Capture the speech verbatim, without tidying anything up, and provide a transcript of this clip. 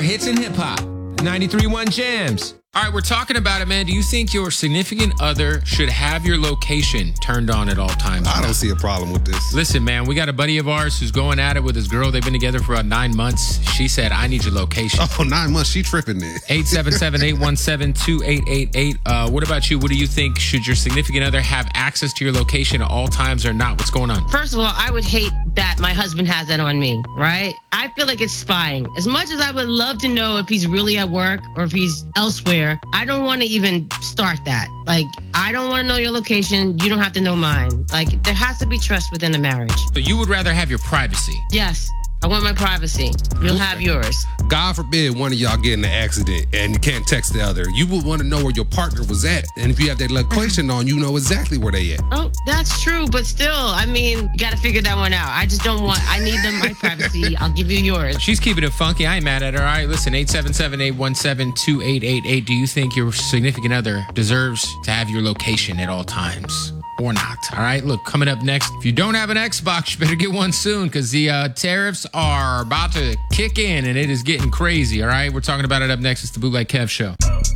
hits and hip hop. ninety-three point one Jams. All right, we're talking about it, man. Do you think your significant other should have your location turned on at all times? I don't see a problem with this. Listen, man, we got a buddy of ours who's going at it with his girl. They've been together for about nine months. She said, I need your location. Oh, nine months. She tripping then. eight seven seven, eight one seven, two eight eight eight. Uh, what about you? What do you think? Should your significant other have access to your location at all times or not? What's going on? First of all, I would hate that my husband has that on me, right? I feel like it's spying. As much as I would love to know if he's really at work or if he's elsewhere, I don't want to even start that. Like, I don't want to know your location. You don't have to know mine. Like, there has to be trust within a marriage. So you would rather have your privacy? Yes. I want my privacy. You'll have yours. God forbid one of y'all get in an accident and you can't text the other. You would want to know where your partner was at. And if you have that location on, you know exactly where they at. Oh, that's true. But still, I mean, you got to figure that one out. I just don't want, I need them, my privacy. I'll give you yours. She's keeping it funky. I ain't mad at her. All right, listen, eight seven seven, eight one seven, two eight eight eight. Do you think your significant other deserves to have your location at all times? Or not. All right, look, coming up next, if you don't have an Xbox, you better get one soon because the uh, tariffs are about to kick in and it is getting crazy. All right, we're talking about it up next. It's the Bootleg Kev Show.